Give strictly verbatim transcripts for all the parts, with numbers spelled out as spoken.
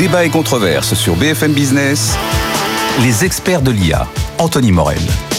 Débat et controverse sur B F M Business. Les experts de l'I A. Anthony Morel.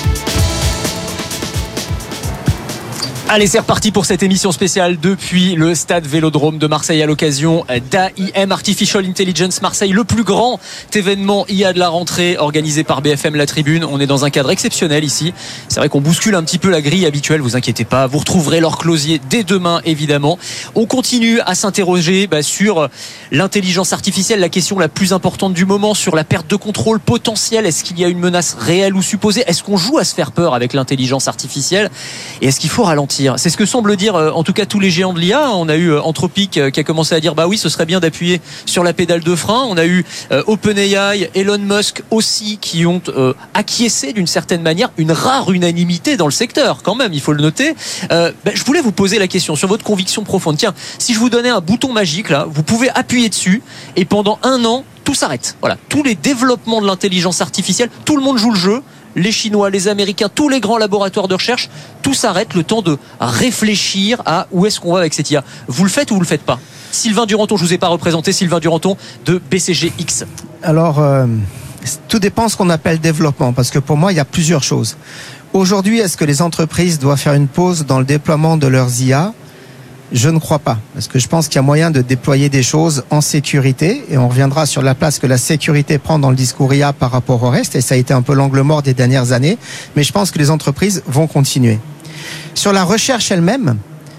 Allez, c'est reparti pour cette émission spéciale depuis le stade Vélodrome de Marseille à l'occasion d'A I M, Artificial Intelligence Marseille, le plus grand événement I A de la rentrée organisé par B F M La Tribune. On est dans un cadre exceptionnel ici. C'est vrai qu'on bouscule un petit peu la grille habituelle, vous inquiétez pas. Vous retrouverez Laure Closier dès demain, évidemment. On continue à s'interroger bah, sur l'intelligence artificielle, la question la plus importante du moment, sur la perte de contrôle potentielle. Est-ce qu'il y a une menace réelle ou supposée? Est-ce qu'on joue à se faire peur avec l'intelligence artificielle? Et est-ce qu'il faut ralentir? C'est ce que semblent dire en tout cas tous les géants de l'I A. On a eu Anthropic qui a commencé à dire bah oui, ce serait bien d'appuyer sur la pédale de frein. On a eu OpenAI, Elon Musk aussi qui ont euh, acquiescé d'une certaine manière, une rare unanimité dans le secteur quand même, il faut le noter. Euh, bah, je voulais vous poser la question sur votre conviction profonde. Tiens, si je vous donnais un bouton magique là, vous pouvez appuyer dessus et pendant un an tout s'arrête. Voilà, tous les développements de l'intelligence artificielle, tout le monde joue le jeu. Les Chinois, les Américains, tous les grands laboratoires de recherche, tout s'arrête, le temps de réfléchir à où est-ce qu'on va avec cette I A. Vous le faites ou vous le faites pas? Sylvain Duranton, je vous ai pas représenté, Sylvain Duranton de B C G X. Alors, euh, tout dépend de ce qu'on appelle développement, parce que pour moi, il y a plusieurs choses. Aujourd'hui, est-ce que les entreprises doivent faire une pause dans le déploiement de leurs I A? Je ne crois pas, parce que je pense qu'il y a moyen de déployer des choses en sécurité, et on reviendra sur la place que la sécurité prend dans le discours I A par rapport au reste, et ça a été un peu l'angle mort des dernières années, mais je pense que les entreprises vont continuer. Sur la recherche elle-même,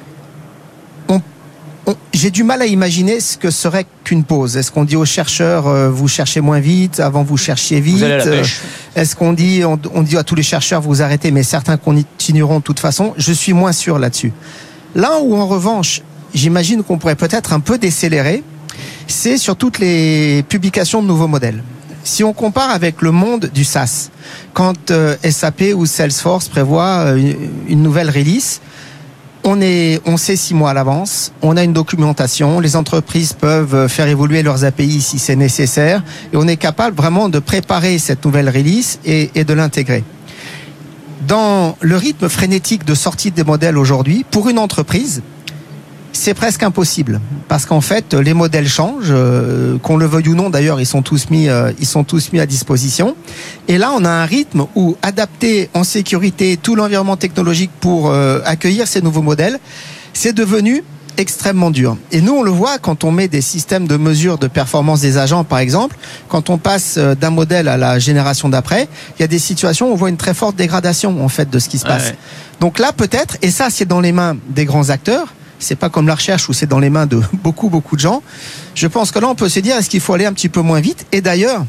on, on, j'ai du mal à imaginer ce que serait qu'une pause. Est-ce qu'on dit aux chercheurs, euh, vous cherchez moins vite, avant vous cherchiez vite? Vous allez à la pêche. euh, Est-ce qu'on dit, on, on dit à tous les chercheurs, vous arrêtez, mais certains continueront de toute façon? Je suis moins sûr là-dessus. Là où, en revanche, j'imagine qu'on pourrait peut-être un peu décélérer, c'est sur toutes les publications de nouveaux modèles. Si on compare avec le monde du SaaS, quand euh, S A P ou Salesforce prévoient euh, une nouvelle release, on est, on sait six mois à l'avance, on a une documentation, les entreprises peuvent faire évoluer leurs A P I si c'est nécessaire, et on est capable vraiment de préparer cette nouvelle release et, et de l'intégrer. Dans le rythme frénétique de sortie des modèles aujourd'hui, pour une entreprise, c'est presque impossible. Parce qu'en fait, les modèles changent, euh, qu'on le veuille ou non, d'ailleurs, ils sont tous mis, euh, ils sont tous mis à disposition. Et là, on a un rythme où adapter en sécurité tout l'environnement technologique pour euh, accueillir ces nouveaux modèles, c'est devenu extrêmement dur. Et nous, on le voit quand on met des systèmes de mesure de performance des agents, par exemple, quand on passe d'un modèle à la génération d'après, il y a des situations où on voit une très forte dégradation, en fait, de ce qui se passe. Ouais. Donc là, peut-être, et ça, c'est dans les mains des grands acteurs, c'est pas comme la recherche où c'est dans les mains de beaucoup, beaucoup de gens. Je pense que là, on peut se dire, est-ce qu'il faut aller un petit peu moins vite? Et d'ailleurs,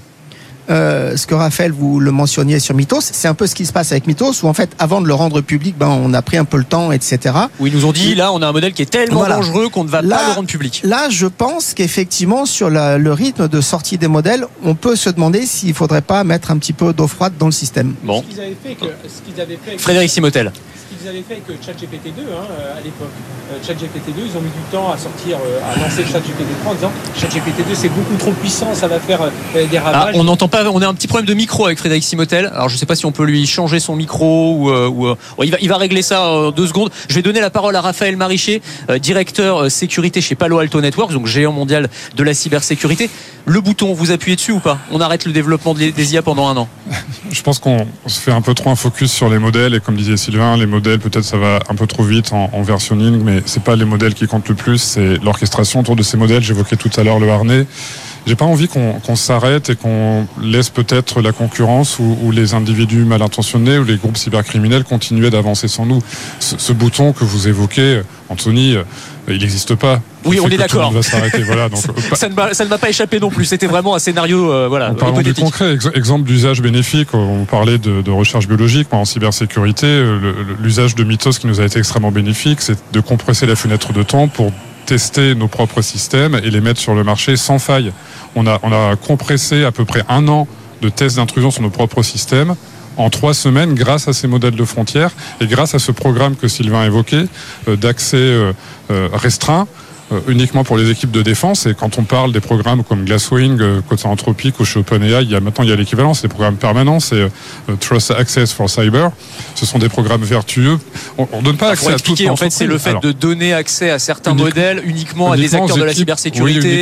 Euh, ce que Raphaël, vous le mentionniez sur Mythos, c'est un peu ce qui se passe avec Mythos, où en fait, avant de le rendre public, ben, on a pris un peu le temps, et cetera. Où ils nous ont dit, là, on a un modèle qui est tellement voilà. dangereux qu'on ne va là, pas le rendre public. Là, je pense qu'effectivement, sur la, le rythme de sortie des modèles, on peut se demander s'il ne faudrait pas mettre un petit peu d'eau froide dans le système. Bon. Ce qu'ils avaient fait que, ce qu'ils avaient fait Frédéric Simotel. Ce qu'ils avaient fait avec ChatGPT deux hein, à l'époque. Euh, ChatGPT deux, ils ont mis du temps à sortir, euh, à lancer ChatGPT trois en disant ChatGPT deux, c'est beaucoup trop puissant, ça va faire euh, des ravages. Ah, on n'entend pas, on a un petit problème de micro avec Frédéric Simotel. Alors je ne sais pas si on peut lui changer son micro ou, euh, ou euh, il, va, il va régler ça en deux secondes. Je vais donner la parole à Raphaël Marichet, euh, directeur euh, sécurité chez Palo Alto Networks, donc géant mondial de la cybersécurité. Le bouton, vous appuyez dessus ou pas? On arrête le développement des, des I A pendant un an? Je pense qu'on se fait un peu trop un focus sur les modèles et comme disait Sylvain, les modèles peut-être ça va un peu trop vite en, en versionning, mais c'est pas les modèles qui comptent le plus, c'est l'orchestration autour de ces modèles. J'évoquais tout à l'heure le harnais. J'ai pas envie qu'on, qu'on s'arrête et qu'on laisse peut-être la concurrence ou, ou les individus mal intentionnés ou les groupes cybercriminels continuer d'avancer sans nous. Ce, ce bouton que vous évoquez, Anthony, il n'existe pas. Oui, on est d'accord. Va s'arrêter. Voilà, donc, ça, ça, ne m'a, ça ne m'a pas échappé non plus. C'était vraiment un scénario euh, voilà, en parlant du concret, ex- exemple d'usage bénéfique, on parlait de, de recherche biologique. Moi, en cybersécurité, le, l'usage de Mythos qui nous a été extrêmement bénéfique, c'est de compresser la fenêtre de temps pour tester nos propres systèmes et les mettre sur le marché sans faille. On a, on a compressé à peu près un an de tests d'intrusion sur nos propres systèmes en trois semaines grâce à ces modèles de frontières et grâce à ce programme que Sylvain évoquait euh, d'accès euh, euh, restreint euh, uniquement pour les équipes de défense. Et quand on parle des programmes comme Glasswing, euh, côté Anthropic ou chez OpenAI, il y a maintenant il y a l'équivalent, c'est des programmes permanents, c'est euh, Trust Access for Cyber. Ce sont des programmes vertueux. On ne donne pas accès à toutes les En fait, c'est le fait Alors, de donner accès à certains unique, modèles uniquement à des acteurs de la cybersécurité. Oui,